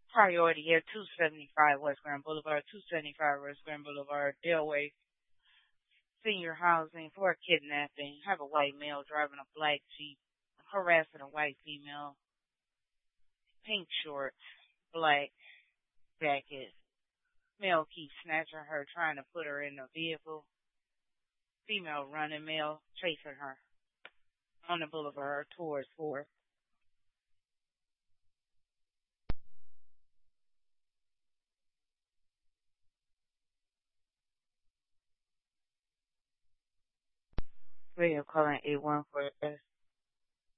Priority at 275 West Grand Boulevard, 275 West Grand Boulevard, Delaware. Senior housing for kidnapping. Have a white male driving a black Jeep, harassing a white female. Pink shorts, black jacket. Male keeps snatching her, trying to put her in a vehicle. Female running, male chasing her on the boulevard towards 4th. Radio calling 814